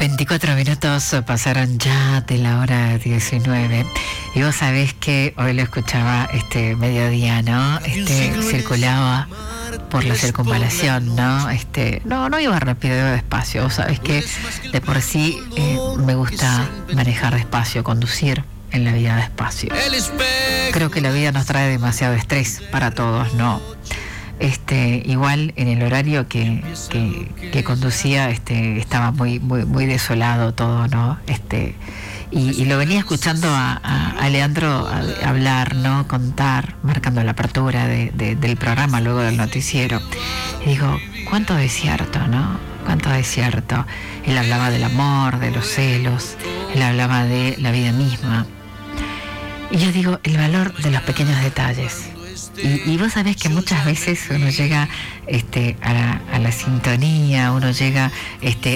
24 minutos pasaron ya de la hora 19 y vos sabés que hoy lo escuchaba mediodía, ¿no? Circulaba por la circunvalación, ¿no? No iba rápido, iba despacio. Vos sabés que de por sí me gusta manejar despacio, conducir en la vida despacio. Creo que la vida nos trae demasiado estrés para todos, ¿no? Igual en el horario que conducía estaba muy desolado todo, ¿no? Y lo venía escuchando a Leandro hablar, ¿no? Contar, marcando la apertura del programa, luego del noticiero. Y digo, cuánto desierto, ¿no? Cuánto desierto. Él hablaba del amor, de los celos, él hablaba de la vida misma. Y yo digo, el valor de los pequeños detalles. Y vos sabés que muchas veces uno llega a la sintonía, uno llega